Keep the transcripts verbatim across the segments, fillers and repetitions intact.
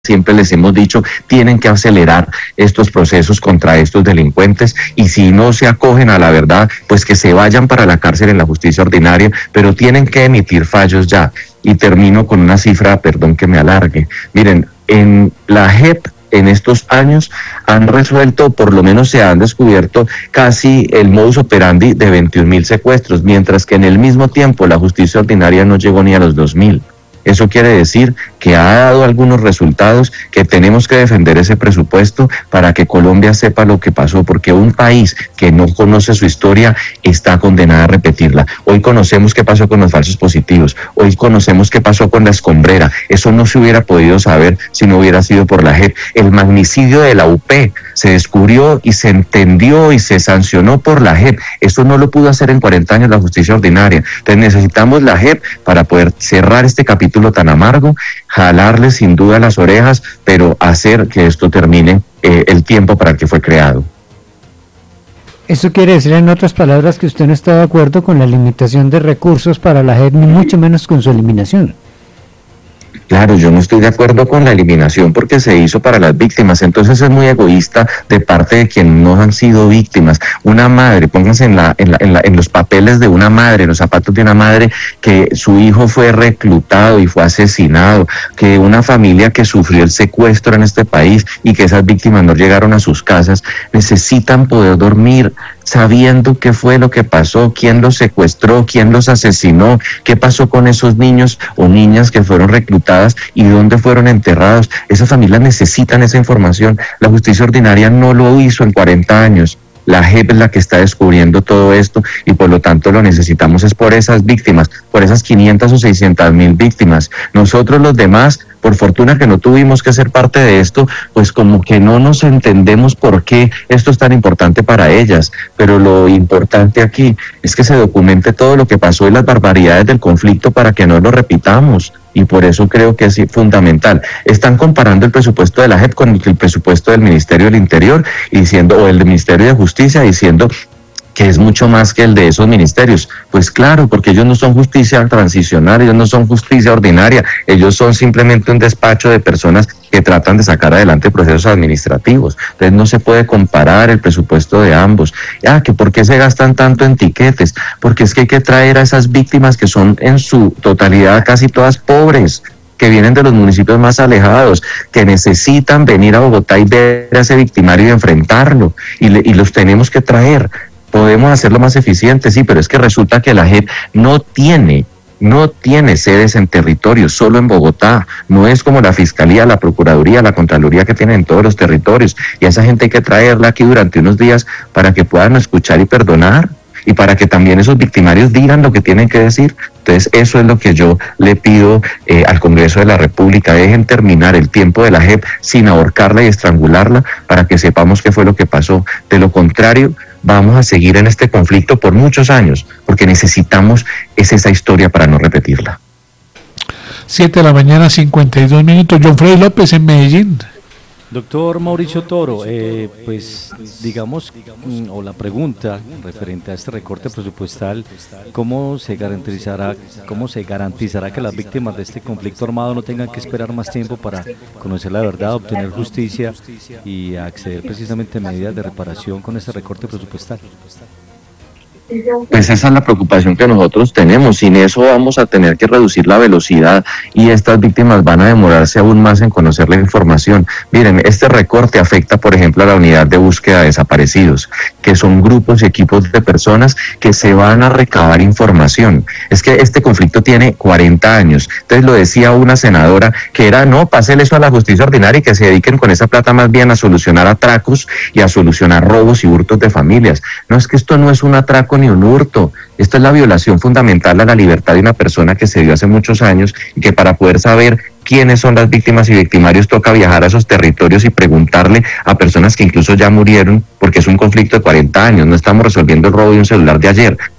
siempre les hemos dicho, tienen que acelerar estos procesos contra estos delincuentes y si no se acogen a la verdad, pues que se vayan para la cárcel en la justicia ordinaria, pero tienen que emitir fallos ya. Y termino con una cifra, perdón que me alargue. Miren, en la J E P en estos años han resuelto, por lo menos se han descubierto casi el modus operandi de veintiún mil secuestros, mientras que en el mismo tiempo la justicia ordinaria no llegó ni a los dos mil. Eso quiere decir que ha dado algunos resultados, que tenemos que defender ese presupuesto para que Colombia sepa lo que pasó, porque un país que no conoce su historia está condenado a repetirla. Hoy conocemos qué pasó con los falsos positivos, hoy conocemos qué pasó con la escombrera. Eso no se hubiera podido saber si no hubiera sido por la J E P. El magnicidio de la U P se descubrió y se entendió y se sancionó por la J E P. Eso no lo pudo hacer en cuarenta años la justicia ordinaria. Entonces necesitamos la J E P para poder cerrar este capítulo tan amargo, jalarle sin duda las orejas, pero hacer que esto termine eh, el tiempo para el que fue creado. Eso quiere decir, en otras palabras, que usted no está de acuerdo con la limitación de recursos para la J E P, ni mucho menos con su eliminación. Claro, yo no estoy de acuerdo con la eliminación porque se hizo para las víctimas, entonces es muy egoísta de parte de quienes no han sido víctimas. Una madre, pónganse en, la, en, la, en, la, en los papeles de una madre, en los zapatos de una madre, que su hijo fue reclutado y fue asesinado, que una familia que sufrió el secuestro en este país y que esas víctimas no llegaron a sus casas, necesitan poder dormir sabiendo qué fue lo que pasó, quién los secuestró, quién los asesinó, qué pasó con esos niños o niñas que fueron reclutadas y dónde fueron enterrados. Esas familias necesitan esa información. La justicia ordinaria no lo hizo en cuarenta años. La J E P es la que está descubriendo todo esto y por lo tanto lo necesitamos es por esas víctimas, por esas quinientas o seiscientas mil víctimas. Nosotros los demás, por fortuna que no tuvimos que ser parte de esto, pues como que no nos entendemos por qué esto es tan importante para ellas, pero lo importante aquí es que se documente todo lo que pasó y las barbaridades del conflicto para que no lo repitamos. Y por eso creo que es fundamental. Están comparando el presupuesto de la J E P con el presupuesto del Ministerio del Interior y diciendo, o el del Ministerio de Justicia, diciendo que es mucho más que el de esos ministerios. Pues claro, porque ellos no son justicia transicional, ellos no son justicia ordinaria, ellos son simplemente un despacho de personas que tratan de sacar adelante procesos administrativos. Entonces no se puede comparar el presupuesto de ambos. Ah, que por qué se gastan tanto en tiquetes, porque es que hay que traer a esas víctimas que son en su totalidad casi todas pobres, que vienen de los municipios más alejados, que necesitan venir a Bogotá y ver a ese victimario y enfrentarlo, y, le, y los tenemos que traer. Podemos hacerlo más eficiente, sí, pero es que resulta que la J E P no tiene, no tiene sedes en territorios, solo en Bogotá. No es como la Fiscalía, la Procuraduría, la Contraloría que tienen en todos los territorios. Y a esa gente hay que traerla aquí durante unos días para que puedan escuchar y perdonar. Y para que también esos victimarios digan lo que tienen que decir. Entonces eso es lo que yo le pido eh, al Congreso de la República. Dejen terminar el tiempo de la J E P sin ahorcarla y estrangularla para que sepamos qué fue lo que pasó. De lo contrario, vamos a seguir en este conflicto por muchos años, porque necesitamos es esa historia para no repetirla. Siete de la mañana, cincuenta y dos minutos. John Freddy López en Medellín. Doctor Mauricio Toro, eh, pues digamos, o la pregunta referente a este recorte presupuestal, ¿cómo se garantizará, cómo se garantizará que las víctimas de este conflicto armado no tengan que esperar más tiempo para conocer la verdad, obtener justicia y acceder precisamente a medidas de reparación con este recorte presupuestal? Pues esa es la preocupación que nosotros tenemos. Sin eso vamos a tener que reducir la velocidad y estas víctimas van a demorarse aún más en conocer la información. Miren, este recorte afecta, por ejemplo, a la unidad de búsqueda de desaparecidos, que son grupos y equipos de personas que se van a recabar información. Es que este conflicto tiene cuarenta años. Entonces lo decía una senadora que era, no, pásele eso a la justicia ordinaria y que se dediquen con esa plata más bien a solucionar atracos y a solucionar robos y hurtos de familias. No, es que esto no es un atraco ni un hurto. Esto es la violación fundamental a la libertad de una persona que se dio hace muchos años y que para poder saber quiénes son las víctimas y victimarios toca viajar a esos territorios y preguntarle a personas que incluso ya murieron, porque es un conflicto de cuarenta años, no estamos resolviendo el robo de un celular de ayer,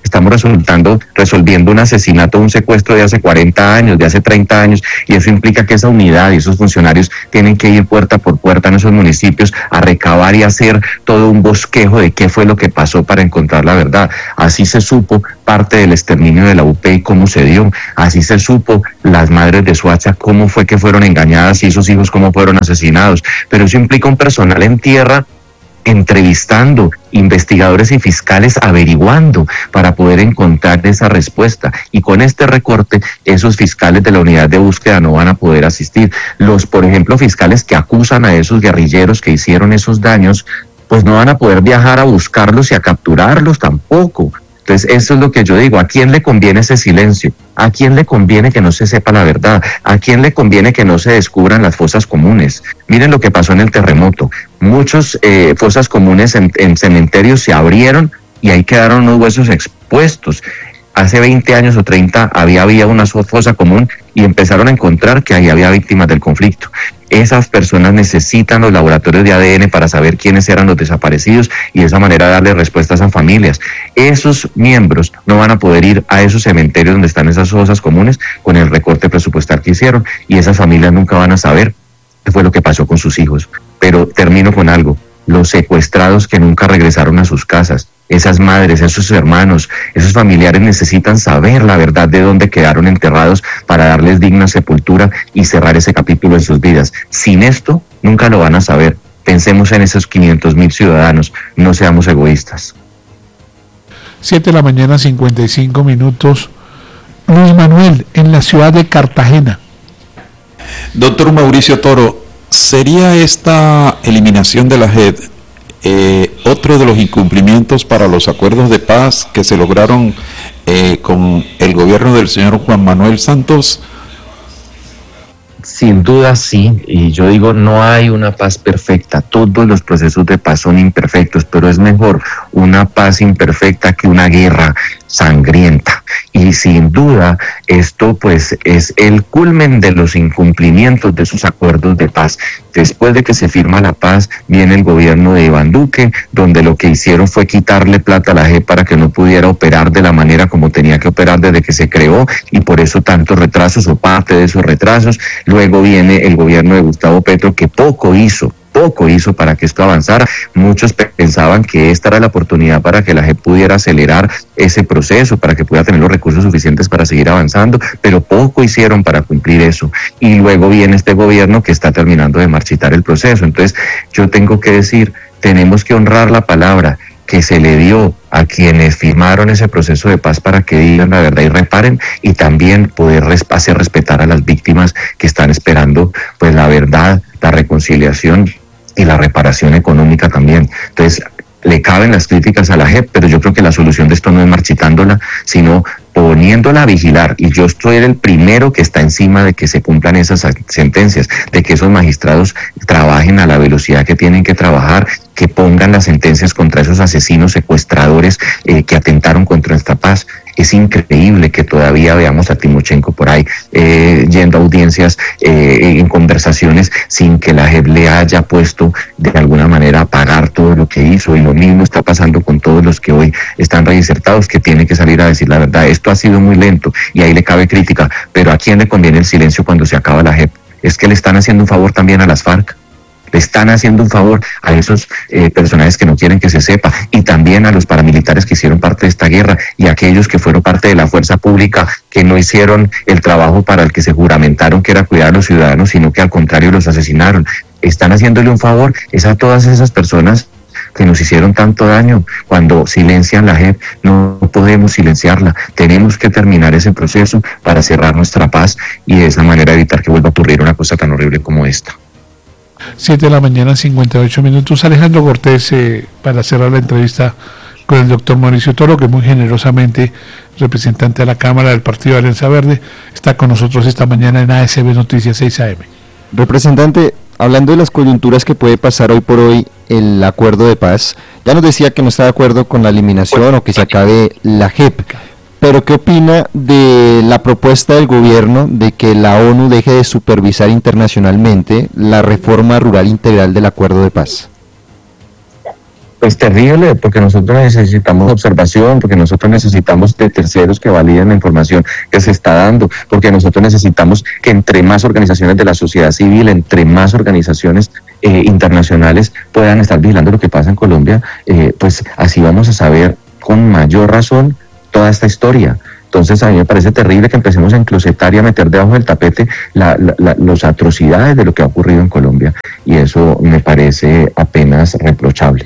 estamos resultando, resolviendo un asesinato, un secuestro de hace cuarenta años, de hace treinta años, y eso implica que esa unidad y esos funcionarios tienen que ir puerta por puerta en esos municipios a recabar y hacer todo un bosquejo de qué fue lo que pasó para encontrar la verdad. Así se supo parte del exterminio de la U P y cómo se dio, así se supo las madres de Soacha cómo fue que fueron engañadas y esos hijos cómo fueron asesinados, pero eso implica un personal en tierra entrevistando, investigadores y fiscales averiguando para poder encontrar esa respuesta, y con este recorte esos fiscales de la unidad de búsqueda no van a poder asistir. Los, por ejemplo, fiscales que acusan a esos guerrilleros que hicieron esos daños, pues no van a poder viajar a buscarlos y a capturarlos tampoco. Entonces, eso es lo que yo digo, ¿a quién le conviene ese silencio? ¿A quién le conviene que no se sepa la verdad? ¿A quién le conviene que no se descubran las fosas comunes? Miren lo que pasó en el terremoto. Muchos eh, fosas comunes en, en cementerios se abrieron y ahí quedaron unos huesos expuestos. Hace veinte años o treinta había, había una fosa común y empezaron a encontrar que ahí había víctimas del conflicto. Esas personas necesitan los laboratorios de A D N para saber quiénes eran los desaparecidos y de esa manera darle respuestas a familias. Esos miembros no van a poder ir a esos cementerios donde están esas fosas comunes con el recorte presupuestal que hicieron, y esas familias nunca van a saber qué fue lo que pasó con sus hijos. Pero termino con algo: los secuestrados que nunca regresaron a sus casas, esas madres, esos hermanos, esos familiares necesitan saber la verdad de dónde quedaron enterrados para darles digna sepultura y cerrar ese capítulo en sus vidas. Sin esto, nunca lo van a saber. Pensemos en esos quinientos mil ciudadanos, no seamos egoístas. siete de la mañana, cincuenta y cinco minutos. Luis Manuel, en la ciudad de Cartagena. Doctor Mauricio Toro, ¿sería esta eliminación de la J E D eh, otro de los incumplimientos para los acuerdos de paz que se lograron eh, con el gobierno del señor Juan Manuel Santos? Sin duda sí, y yo digo, no hay una paz perfecta, todos los procesos de paz son imperfectos, pero es mejor una paz imperfecta que una guerra sangrienta, y sin duda esto pues es el culmen de los incumplimientos de sus acuerdos de paz. Después de que se firma la paz, viene el gobierno de Iván Duque, donde lo que hicieron fue quitarle plata a la J E D para que no pudiera operar de la manera como tenía que operar desde que se creó, y por eso tantos retrasos o parte de esos retrasos. Luego viene el gobierno de Gustavo Petro, que poco hizo, poco hizo para que esto avanzara. Muchos pensaban que esta era la oportunidad para que la J E P pudiera acelerar ese proceso, para que pudiera tener los recursos suficientes para seguir avanzando, pero poco hicieron para cumplir eso. Y luego viene este gobierno que está terminando de marchitar el proceso. Entonces, yo tengo que decir, tenemos que honrar la palabra que se le dio a quienes firmaron ese proceso de paz para que digan la verdad y reparen, y también poder res- hacer respetar a las víctimas que están esperando pues la verdad, la reconciliación y la reparación económica también. Entonces, le caben las críticas a la J E P, pero yo creo que la solución de esto no es marchitándola, sino poniéndola a vigilar, y yo estoy el primero que está encima de que se cumplan esas sentencias, de que esos magistrados trabajen a la velocidad que tienen que trabajar, que pongan las sentencias contra esos asesinos secuestradores eh, que atentaron contra esta paz. Es increíble que todavía veamos a Timochenko por ahí eh, yendo a audiencias, eh, en conversaciones, sin que la J E P le haya puesto de alguna manera a pagar todo lo que hizo, y lo mismo está pasando con todos los que hoy están reinsertados, que tienen que salir a decir la verdad. Esto ha sido muy lento y ahí le cabe crítica, pero ¿a quién le conviene el silencio cuando se acaba la J E P? Es que le están haciendo un favor también a las FARC. Le están haciendo un favor a esos eh, personajes que no quieren que se sepa, y también a los paramilitares que hicieron parte de esta guerra, y a aquellos que fueron parte de la fuerza pública, que no hicieron el trabajo para el que se juramentaron, que era cuidar a los ciudadanos, sino que al contrario los asesinaron. Están haciéndole un favor es a todas esas personas que nos hicieron tanto daño. Cuando silencian la J E P, no podemos silenciarla, tenemos que terminar ese proceso para cerrar nuestra paz y de esa manera evitar que vuelva a ocurrir una cosa tan horrible como esta. siete de la mañana, cincuenta y ocho minutos. Alejandro Cortés, eh, para cerrar la entrevista con el doctor Mauricio Toro, que muy generosamente, representante de la Cámara del Partido de Alianza Verde, está con nosotros esta mañana en A S B Noticias seis A M. Representante, hablando de las coyunturas que puede pasar hoy por hoy el acuerdo de paz, ya nos decía que no está de acuerdo con la eliminación o que se acabe la J E P, pero ¿qué opina de la propuesta del gobierno de que la ONU deje de supervisar internacionalmente la reforma rural integral del acuerdo de paz? Pues terrible, porque nosotros necesitamos observación, porque nosotros necesitamos de terceros que validen la información que se está dando, porque nosotros necesitamos que entre más organizaciones de la sociedad civil, entre más organizaciones eh, internacionales puedan estar vigilando lo que pasa en Colombia, eh, pues así vamos a saber con mayor razón toda esta historia. Entonces a mí me parece terrible que empecemos a enclosetar y a meter debajo del tapete la, la, la, las atrocidades de lo que ha ocurrido en Colombia, y eso me parece apenas reprochable.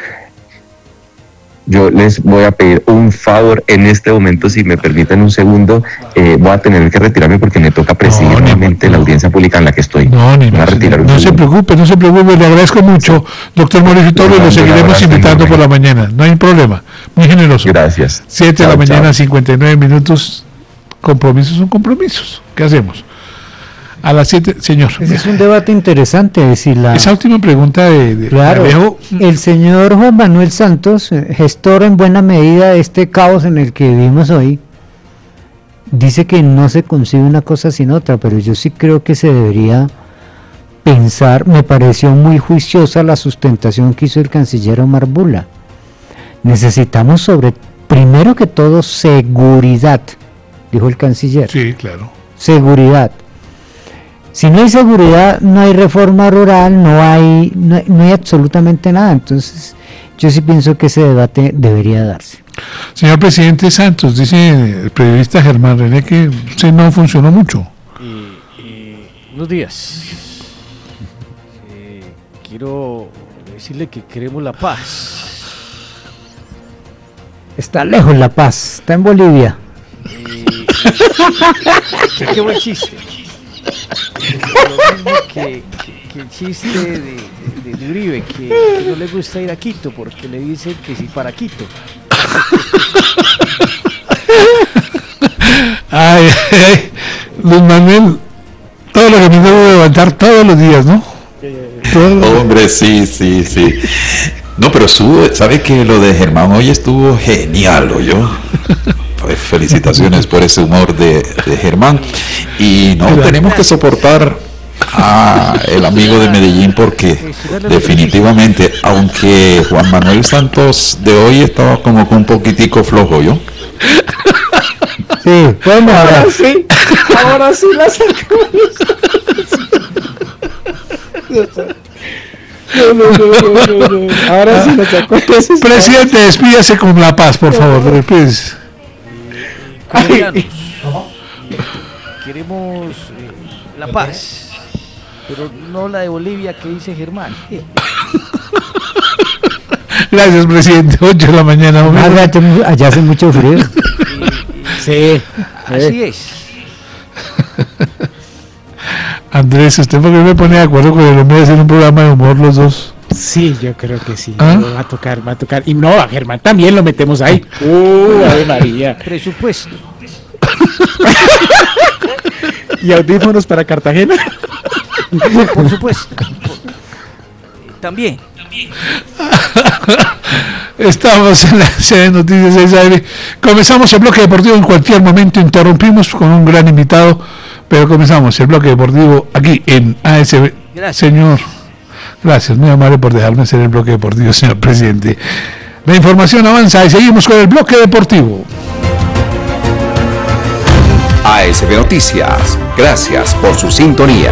Yo les voy a pedir un favor en este momento, si me permiten un segundo, eh, voy a tener que retirarme porque me toca presidir no, nuevamente no, la audiencia pública en la que estoy. No, ni voy a retirar no, no se preocupe, no se preocupe, le agradezco mucho, doctor Mauricio Toro, y lo seguiremos invitando por la mañana, no hay problema, muy generoso. Gracias. Siete de la mañana, cincuenta y nueve minutos, compromisos son compromisos, ¿qué hacemos? A las siete, señor. Ese es un debate interesante. Si la... Esa última pregunta de... de claro, Alejo. El señor Juan Manuel Santos, gestor en buena medida de este caos en el que vivimos hoy, dice que no se concibe una cosa sin otra, pero yo sí creo que se debería pensar. Me pareció muy juiciosa la sustentación que hizo el canciller Omar Bula. Necesitamos sobre, primero que todo, seguridad, dijo el canciller. Sí, claro. Seguridad. Si no hay seguridad, no hay reforma rural, no hay, no hay, no hay absolutamente nada. Entonces, yo sí pienso que ese debate debería darse. Señor presidente Santos, dice el periodista Germán René que usted no funcionó mucho. Eh, eh, buenos días. Eh, quiero decirle que queremos la paz. Está lejos la paz, está en Bolivia. Eh, qué, qué buen chiste. Lo mismo que, que, que el chiste de, de, de Uribe, que, que no le gusta ir a Quito porque le dicen que sí para Quito. Ay, ay, Luis Manuel, todo lo que me debo levantar todos los días, ¿no? Todo. Hombre, sí, sí, sí. No, pero su, ¿sabe que lo de Germán hoy estuvo genial, oyó? Pues felicitaciones por ese humor de, de Germán. Y no tenemos que soportar a el amigo de Medellín porque definitivamente, aunque Juan Manuel Santos de hoy estaba como que un poquitico flojo, ¿yo? Sí, bueno, ahora sí, ahora sí la sacamos. No, no, no, no, no. Ahora sí la sacó. Presidente, despídase con la paz, por favor, despídese. Colombianos, queremos eh, la paz, pero no la de Bolivia que dice Germán. Gracias, presidente. ocho de la mañana. Ah, allá hace mucho frío. Eh, eh, sí, así es. Andrés, ¿usted por qué me pone de acuerdo con el hombre de hacer un programa de humor los dos? Sí, yo creo que sí. ¿Ah? Va a tocar, va a tocar. Y no, a Germán también lo metemos ahí. Uh, Ave María. Presupuesto. ¿Y audífonos para Cartagena? Por supuesto. También. Estamos en la sede de Noticias seis A M. Comenzamos el bloque deportivo en cualquier momento. Interrumpimos con un gran invitado, pero comenzamos el bloque deportivo aquí en A S B. Gracias. Señor, gracias, muy amable por dejarme hacer el bloque deportivo, señor presidente. La información avanza y seguimos con el bloque deportivo. A S B Noticias, gracias por su sintonía.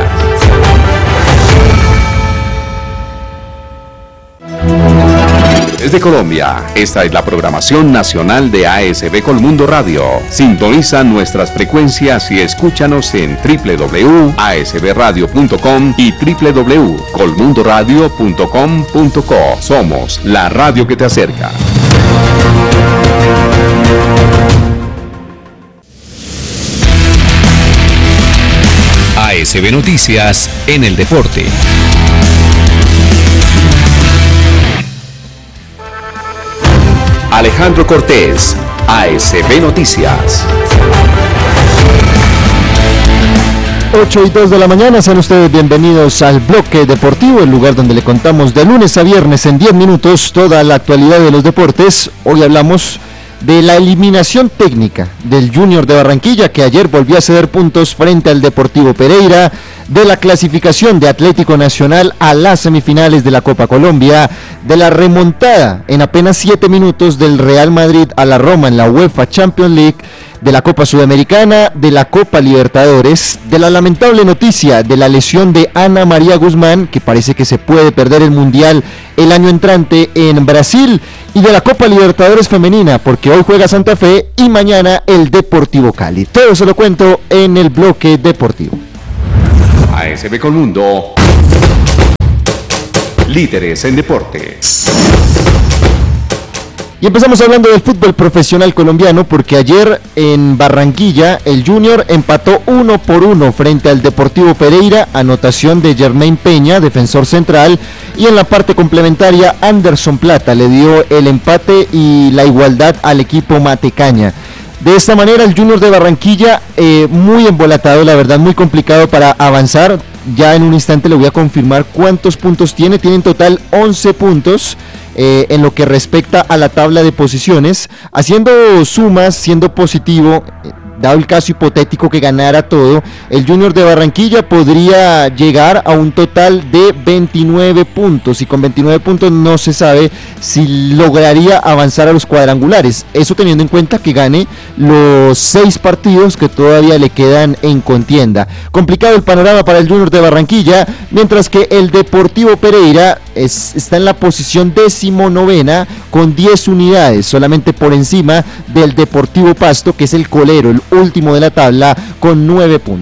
Desde Colombia, esta es la programación nacional de A S B Colmundo Radio. Sintoniza nuestras frecuencias y escúchanos en doble u doble u doble u punto a s b radio punto com y doble u doble u doble u punto colmundo radio punto com punto co. Somos la radio que te acerca. A S B Noticias en el deporte. Alejandro Cortés, A S B Noticias. ocho y dos de la mañana, sean ustedes bienvenidos al bloque deportivo, el lugar donde le contamos de lunes a viernes en diez minutos toda la actualidad de los deportes. Hoy hablamos de la eliminación técnica del Junior de Barranquilla, que ayer volvió a ceder puntos frente al Deportivo Pereira, de la clasificación de Atlético Nacional a las semifinales de la Copa Colombia, de la remontada en apenas siete minutos del Real Madrid a la Roma en la UEFA Champions League, de la Copa Sudamericana, de la Copa Libertadores, de la lamentable noticia de la lesión de Ana María Guzmán, que parece que se puede perder el Mundial el año entrante en Brasil, y de la Copa Libertadores femenina, porque hoy juega Santa Fe y mañana el Deportivo Cali. Todo se lo cuento en el bloque deportivo. A S B Colmundo, líderes en deportes. Y empezamos hablando del fútbol profesional colombiano, porque ayer en Barranquilla el Junior empató uno por uno frente al Deportivo Pereira, anotación de Germain Peña, defensor central, y en la parte complementaria Anderson Plata le dio el empate y la igualdad al equipo matecaña. De esta manera el Junior de Barranquilla, eh, muy embolatado, la verdad, muy complicado para avanzar. Ya en un instante le voy a confirmar cuántos puntos tiene. Tiene en total once puntos eh, en lo que respecta a la tabla de posiciones. Haciendo sumas, siendo positivo, eh, dado el caso hipotético que ganara todo, el Junior de Barranquilla podría llegar a un total de veintinueve puntos, y con veintinueve puntos no se sabe si lograría avanzar a los cuadrangulares, eso teniendo en cuenta que gane los seis partidos que todavía le quedan en contienda. Complicado el panorama para el Junior de Barranquilla, mientras que el Deportivo Pereira es, está en la posición decimonovena con diez unidades, solamente por encima del Deportivo Pasto, que es el colero, el último de la tabla, con nueve puntos.